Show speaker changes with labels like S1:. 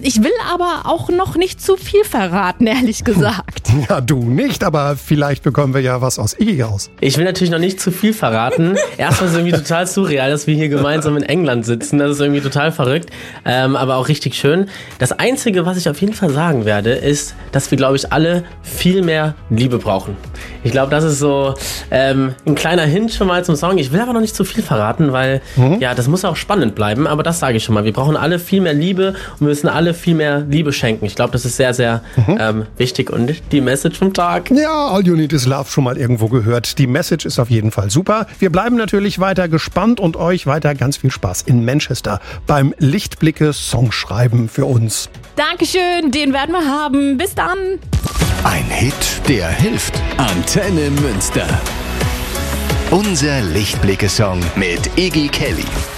S1: Ich will aber auch noch nicht zu viel verraten, ehrlich gesagt.
S2: Ja, du nicht, aber vielleicht bekommen wir ja was aus Iggy raus.
S3: Ich will natürlich noch nicht zu viel verraten. Erstmal ist es irgendwie total surreal, dass wir hier gemeinsam in England sitzen. Das ist irgendwie total verrückt, aber auch richtig schön. Das Einzige, was ich auf jeden Fall sagen werde, ist, dass wir, glaube ich, alle viel mehr Liebe brauchen. Ich glaube, das ist so ein kleiner Hint schon mal zum Song. Ich will aber noch nicht zu viel verraten, weil ja, das muss auch spannend bleiben. Aber das sage ich schon mal. Wir brauchen alle viel mehr Liebe und wir müssen alle viel mehr Liebe schenken. Ich glaube, das ist sehr, sehr wichtig und die Message vom Tag.
S2: Ja, All You Need Is Love schon mal irgendwo gehört. Die Message ist auf jeden Fall super. Wir bleiben natürlich weiter gespannt und euch weiter ganz viel Spaß in Manchester beim Lichtblicke-Songschreiben für uns.
S1: Dankeschön, den werden wir haben. Bis dann.
S4: Ein Hit, der hilft. Antenne Münster. Unser Lichtblicke-Song mit Iggy Kelly.